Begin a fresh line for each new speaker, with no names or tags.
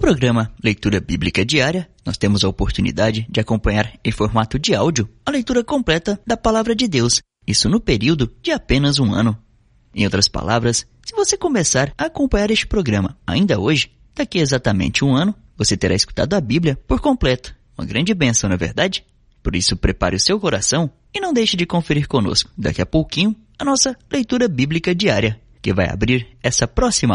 programa Leitura Bíblica Diária, nós temos a oportunidade de acompanhar em formato de áudio a leitura completa da Palavra de Deus, isso no período de apenas um ano. Em outras palavras, se você começar a acompanhar este programa ainda hoje, daqui a exatamente um ano, você terá escutado a Bíblia por completo. Uma grande bênção, não é verdade? Por isso, prepare o seu coração e não deixe de conferir conosco, daqui a pouquinho, a nossa leitura bíblica diária, que vai abrir essa próxima